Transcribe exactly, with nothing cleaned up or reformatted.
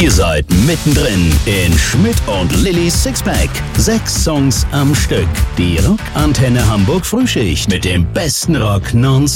Ihr seid mittendrin in Schmidt und Lillys Sixpack. Sechs Songs am Stück. Die Rockantenne Hamburg Frühschicht mit dem besten Rock non